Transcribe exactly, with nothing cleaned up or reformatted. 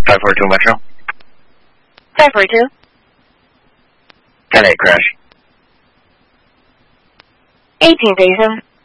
five four two Metro. five four two. ten eight crash. eighteen Station.